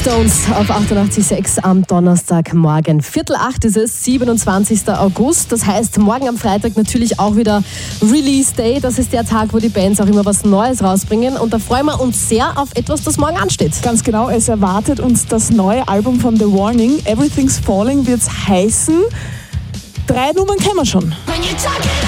Stones auf 88.6 am Donnerstagmorgen. 7:15 ist es, 27. August. Das heißt, morgen am Freitag natürlich auch wieder Release Day. Das ist der Tag, wo die Bands auch immer was Neues rausbringen. Und da freuen wir uns sehr auf etwas, das morgen ansteht. Ganz genau, es erwartet uns das neue Album von The Warning. Everything's Falling wird's heißen. 3 Nummern kennen wir schon.